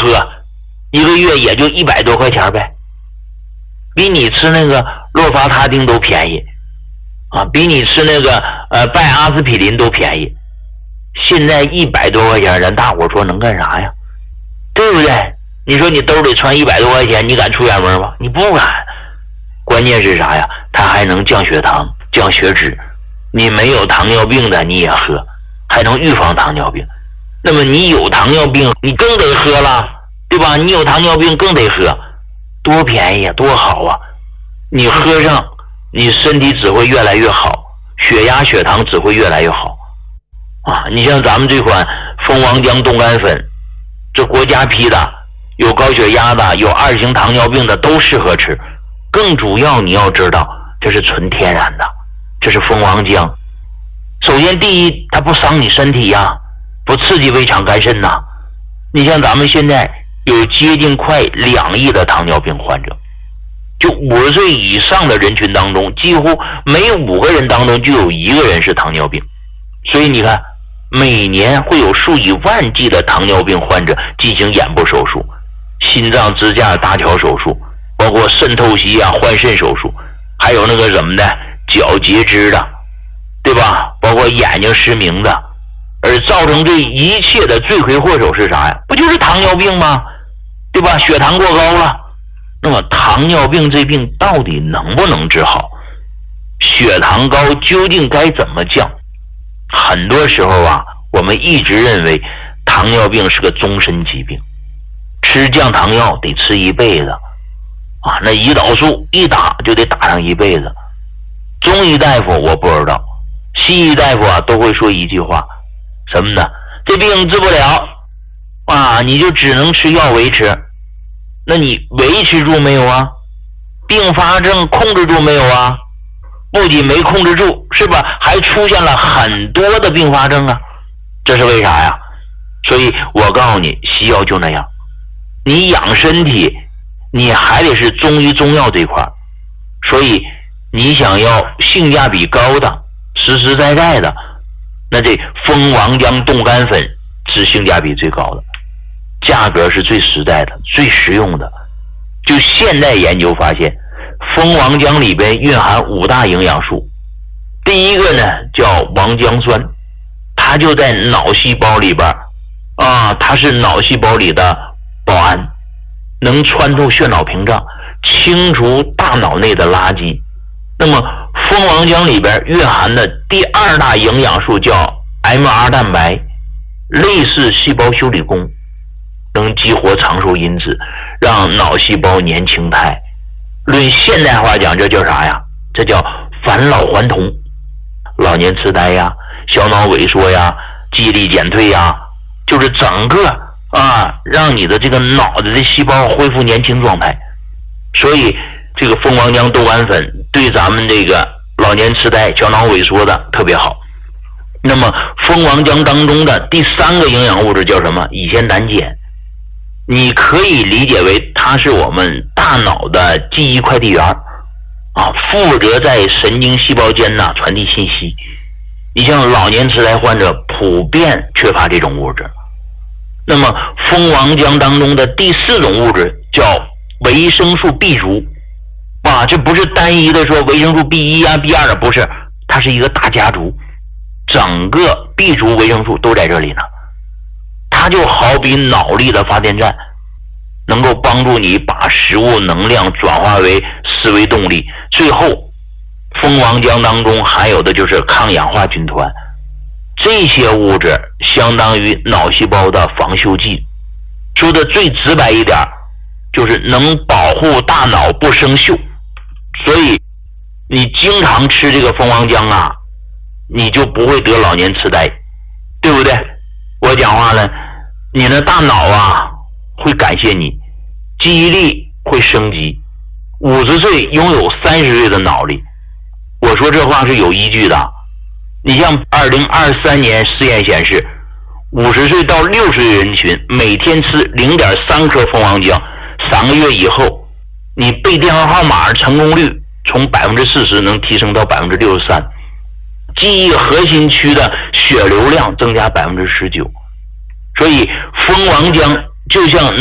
喝，一个月也就100多块钱呗，比你吃那个洛伐他定都便宜啊，比你吃那个拜阿司匹林都便宜。现在100多块钱，咱大伙说能干啥呀？对不对？你说你兜里揣100多块钱，你敢出远门吗？你不敢。关键是啥呀？它还能降血糖、降血脂。你没有糖尿病的你也喝，还能预防糖尿病。那么你有糖尿病，你更得喝了，对吧？你有糖尿病更得喝，多便宜啊，多好啊！你喝上，你身体只会越来越好，血压、血糖只会越来越好啊！你像咱们这款蜂王浆冻干粉，这国家批的，有高血压的，有2型糖尿病的都适合吃。更主要你要知道，这是纯天然的，这是蜂王浆。首先第一，它不伤你身体呀，不刺激胃肠肝肾呐。你像咱们现在有接近快2亿的糖尿病患者，就50岁以上的人群当中，几乎每5个人当中就有1个人是糖尿病。所以你看，每年会有数以万计的糖尿病患者进行眼部手术、心脏支架搭桥手术，包括肾透析啊、换肾手术，还有那个什么的脚截肢的，对吧？包括眼睛失明的，而造成这一切的罪魁祸首是啥呀？不就是糖尿病吗？对吧？血糖过高了。那么糖尿病这病到底能不能治好？血糖高究竟该怎么降？很多时候啊，我们一直认为糖尿病是个终身疾病，吃降糖药得吃一辈子啊，那胰岛素一打就得打上一辈子。中医大夫我不知道，西医大夫啊都会说一句话，什么呢？这病治不了啊，你就只能吃药维持。那你维持住没有啊？并发症控制住没有啊？不仅没控制住，是吧？还出现了很多的并发症啊，这是为啥呀？所以我告诉你，西药就那样，你养身体你还得是中医中药这块，所以你想要性价比高的、实实在在的，那这蜂王浆冻干粉是性价比最高的，价格是最实在的、最实用的。就现代研究发现，蜂王浆里边蕴含5大营养素。第一个呢叫王浆酸，它就在脑细胞里边啊，它是脑细胞里的保安，能穿透血脑屏障，清除大脑内的垃圾。那么蜂王浆里边蕴含的第2大营养素叫 MR 蛋白，类似细胞修理工，能激活长寿因子，让脑细胞年轻态。论现代话讲，这叫啥呀？这叫返老还童。老年痴呆呀、小脑萎缩呀、记忆力减退呀，就是整个让你的这个脑子的细胞恢复年轻状态。所以这个蜂王浆冻干粉对咱们这个老年痴呆、小脑萎缩的特别好。那么蜂王浆当中的第3个营养物质叫什么？乙酰胆碱。你可以理解为它是我们大脑的记忆快递员负责在神经细胞间传递信息。你像老年痴呆患者普遍缺乏这种物质。那么蜂王浆当中的第4种物质叫维生素 B 族这不是单一的说维生素 B1 啊 B2 的，不是，它是一个大家族，整个 B 族维生素都在这里呢。它就好比脑力的发电站，能够帮助你把食物能量转化为思维动力。最后蜂王浆当中含有的就是抗氧化军团，这些物质相当于脑细胞的防锈剂。说的最直白一点，就是能保护大脑不生锈。所以你经常吃这个蜂王浆你就不会得老年痴呆，对不对？我讲话了，你的大脑会感谢你，记忆力会升级，50岁拥有30岁的脑力。我说这话是有依据的。你像2023年实验显示，50岁到60岁人群每天吃 0.3 颗蜂王浆，3个月以后，你背电话号码成功率从 40% 能提升到 63%， 记忆核心区的血流量增加 19%。所以蜂王浆就像